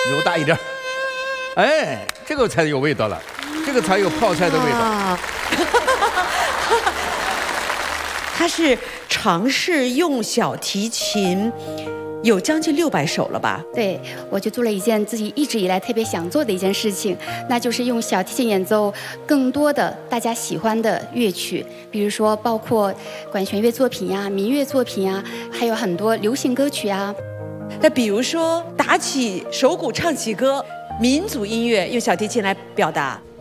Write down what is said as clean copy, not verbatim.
揉大一点。哎，这个才有味道了，这个才有泡菜的味道。 他是尝试用小提琴，有将近600首了吧？ 对，我就做了一件自己一直以来特别想做的一件事情，那就是用小提琴演奏更多的大家喜欢的乐曲，比如说包括管弦乐作品呀、民乐作品呀，还有很多流行歌曲啊。 那比如说打起手鼓唱起歌，民族音乐用小提琴来表达。